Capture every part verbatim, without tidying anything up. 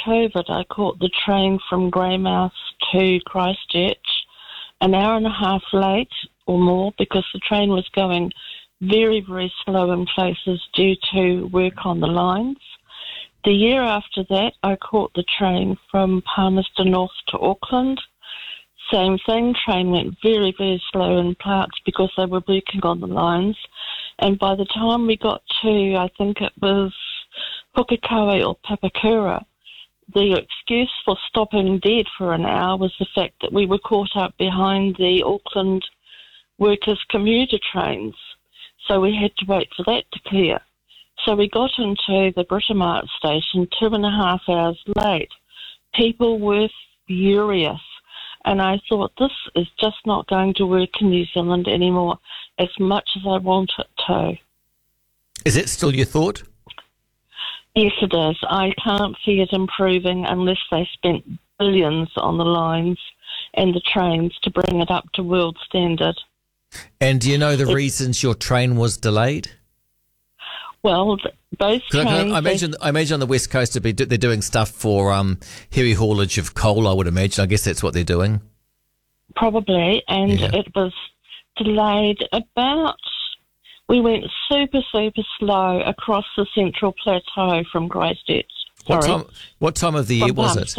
COVID, I caught the train from Greymouth to Christchurch an hour and a half late or more because the train was going very, very slow in places due to work on the lines. The year after that, I caught the train from Palmerston North to Auckland. Same thing, train went very, very slow in parts because they were working on the lines. And by the time we got to, I think it was Pukekohe or Papakura, the excuse for stopping dead for an hour was the fact that we were caught up behind the Auckland workers' commuter trains. So we had to wait for that to clear. So we got into the Britomart station two and a half hours late. People were furious. And I thought, this is just not going to work in New Zealand anymore, as much as I want it to. Is it still your thought? Yes, it is. I can't see it improving unless they spent billions on the lines and the trains to bring it up to world standard. And do you know the it, reasons your train was delayed? Well, both trains... I, I, imagine, they, I imagine on the West Coast they're doing stuff for um, heavy haulage of coal, I would imagine. I guess that's what they're doing. Probably, and yeah. It was delayed about... We went super, super slow across the Central Plateau from Christchurch. What time, what time of the year was it?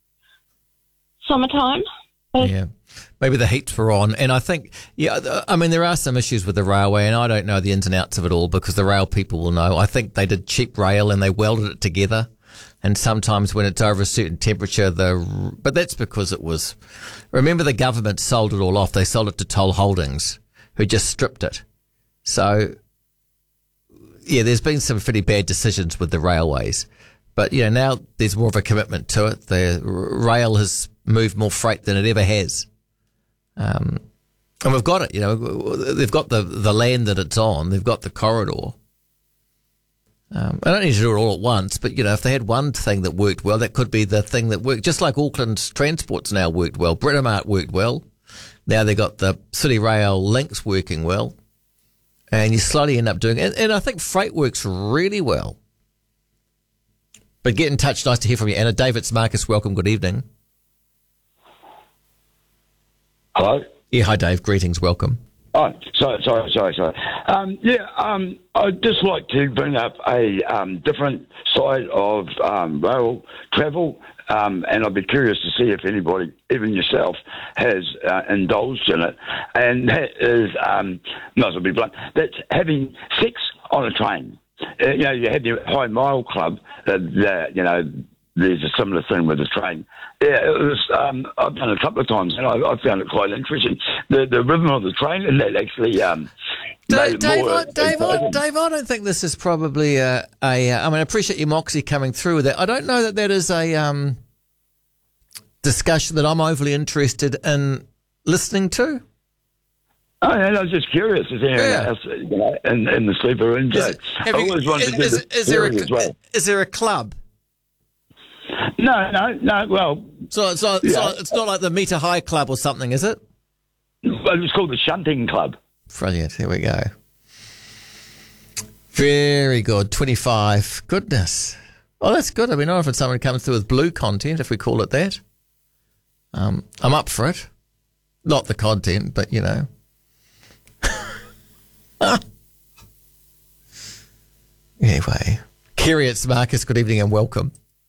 Summertime. But yeah. Maybe the heats were on. And I think, yeah, I mean, there are some issues with the railway, and I don't know the ins and outs of it all because the rail people will know. I think they did cheap rail and they welded it together. And sometimes when it's over a certain temperature, the but that's because it was, remember the government sold it all off. They sold it to Toll Holdings, who just stripped it. So, yeah, there's been some pretty bad decisions with the railways. But, you know, now there's more of a commitment to it. The rail has moved more freight than it ever has. Um, and we've got it, you know, they've got the, the land that it's on. They've got the corridor. Um, I don't need to do it all at once, but, you know, if they had one thing that worked well, that could be the thing that worked. Just like Auckland's transport's now worked well. Britomart worked well. Now they've got the City Rail links working well. And you slowly end up doing it. And, and I think freight works really well. But get in touch. Nice to hear from you, Anna. David Marcus, welcome. Good evening. Hello? Yeah, hi, Dave. Greetings. Welcome. Oh, sorry, sorry, sorry, sorry. Um, yeah, um, I'd just like to bring up a um, different side of um, rail travel, um, and I'd be curious to see if anybody, even yourself, has uh, indulged in it. And that is, um, might as well be blunt, that's having sex on a train. Uh, you know, you had the High Mile Club, uh, the, you know, there's a similar thing with the train. Yeah, it was. Um, I've done it a couple of times, and I, I found it quite interesting. The the rhythm of the train, and that actually. Um, Dave, Dave, more, I, Dave, I, Dave, I don't think this is probably a, a. I mean, I appreciate your moxie coming through with that. I don't know that that is a um, discussion that I'm overly interested in listening to. Oh, and I was just curious if anyone Yeah. else, you know, in, in the sleeper room. Is, it, I have you, always wanted is, to do is, the is there a as well. is there a club? No, no, no. Well, So, so, yeah. so it's not like the Meter High Club or something, is it? Well, it was called the Shunting Club. Brilliant. Here we go. Very good. twenty-five. Goodness. Well, that's good. I mean, I if someone comes through with blue content, if we call it that. Um, I'm up for it. Not the content, but, you know. Anyway. Curious Marcus, good evening and welcome.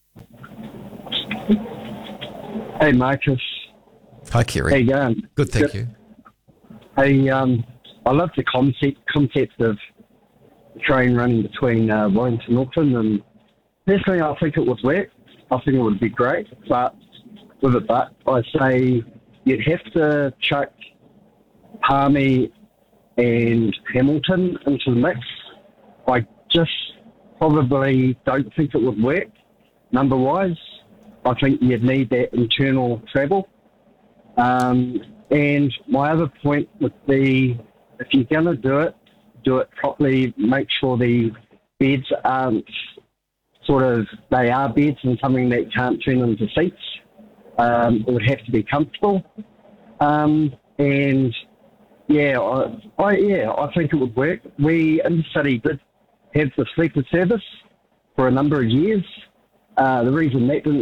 Hey, Marcus. Hi, Kiri. How you going? Good, thank you. Hey, um, I love the concept concept of the train running between uh, Wellington and Auckland, and personally, I think it would work. I think it would be great, but with it, but I say you'd have to chuck Palmy and Hamilton into the mix. I just probably don't think it would work number-wise. I think you'd need that internal travel. Um, and my other point would be, if you're going to do it, do it properly. Make sure the beds aren't sort of, they are beds and something that can't turn into seats. Um, it would have to be comfortable. Um, and yeah, I, I, yeah, I think it would work. We, Intercity, did have the sleeper service for a number of years. Uh, the reason that didn't